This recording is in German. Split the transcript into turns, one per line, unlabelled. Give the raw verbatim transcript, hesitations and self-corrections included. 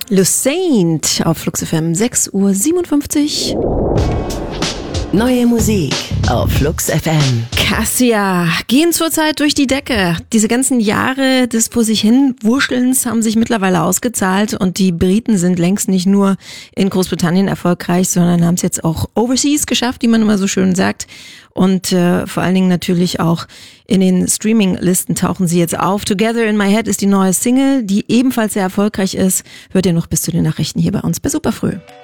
Lucent auf Flux F M, sechs Uhr siebenundfünfzig.
Neue Musik auf Flux F M.
Cassia gehen zurzeit durch die Decke. Diese ganzen Jahre des vor sich hin Wuschelns haben sich mittlerweile ausgezahlt und die Briten sind längst nicht nur in Großbritannien erfolgreich, sondern haben es jetzt auch overseas geschafft, wie man immer so schön sagt. Und äh, vor allen Dingen natürlich auch in den Streaming-Listen tauchen sie jetzt auf. Together in My Head ist die neue Single, die ebenfalls sehr erfolgreich ist. Hört ihr noch bis zu den Nachrichten hier bei uns bei Superfrüh.